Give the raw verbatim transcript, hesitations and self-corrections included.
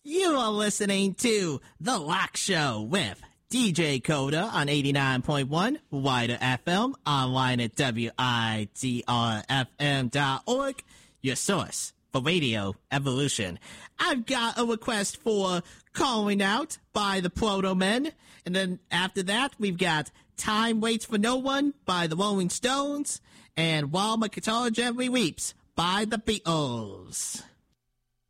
You are listening to The Lock Show with D J Coda on eighty-nine point one Wider F M, online at W I T R F M dot org, your source for radio evolution. I've got a request for Calling Out by the Proto Men, and then after that, we've got Time Waits for No One by the Rolling Stones, and While My Guitar Gently Weeps by the Beatles.